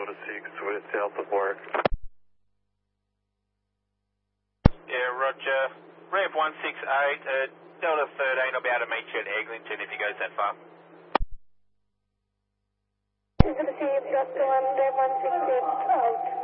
Delta 6 with south of work. Yeah, Roger. Rev 168, Delta 13 will be able to meet you at Eglinton if he goes that far. Delta 168 out.